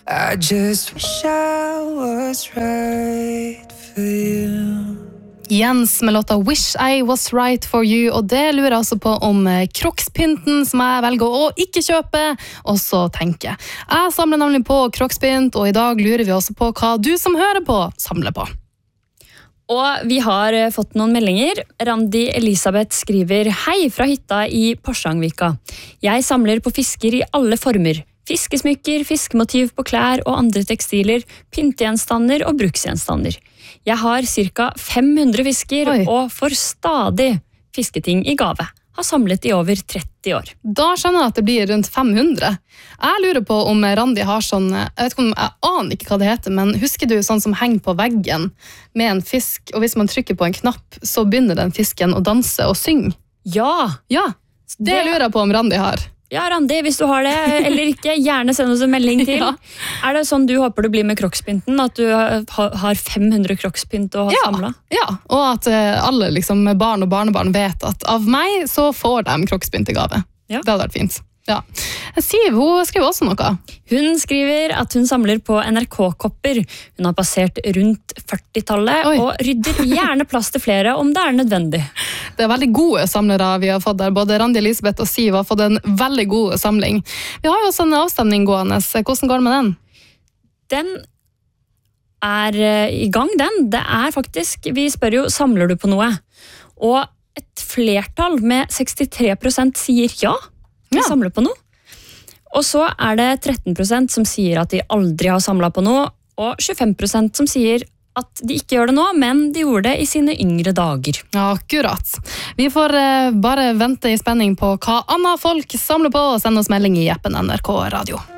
I just wish I was right for you. Jens med låta Wish I Was Right For You, og det lurer jeg altså på om krokspynten som jeg velger å ikke kjøpe, og så tenker jeg samler nemlig på krokspynt, og i dag lurer vi også på hva du som hører på samler på. Og vi har fått noen meldinger. Randi Elisabeth skriver: Hei fra hytta i Porsangvika. Jeg samler på fisker i alle former. Fiskesmykker, fiskemotiv på klær og andre tekstiler, pyntegjenstander og bruksgjenstander. Jeg har ca. 500 fisker og får stadig fisketing i gave. Har samlet i over 30 år. Da skjønner jeg at det blir rundt 500. Jeg lurer på om Randi har sånn, jeg aner ikke hva det heter, men husker du sånn som henger på veggen med en fisk, og hvis man trykker på en knapp, så begynner den fisken å danse og synge? Ja! Ja, det lurer jeg på om Randi har. Ja, Randi, hvis du har det, eller ikke, gjerne send oss en melding til. Ja. Er det sånn du håper du blir med krokspynten, at du har 500 krokspynt å ha samlet? Ja, og at alle liksom, barn og barnebarn vet at av meg så får de krokspynt i gave. Ja. Det hadde vært fint. Ja. Siv, hun skriver også noe. Hun skriver at hun samler på NRK-kopper. Hun har passert rundt 40-tallet og rydder gjerne plass til flere om det er nødvendig. Det er veldig gode samlere vi har fått der. Både Randi Elisabeth og Siv har fått en veldig god samling. Vi har jo også en avstemning gående. Hvordan går det med den? Den er i gang, den. Det er faktisk, vi spør jo, samler du på noe? Og et flertall med 63% sier ja. De samler på noe. Og så er det 13% som sier at de aldri har samlet på noe, og 25% som sier at de ikke gjør det nå, men de gjorde det i sine yngre dager. Ja, akkurat. Vi får bare vente i spenning på hva andre folk samler på, og sende oss melding i appen NRK Radio.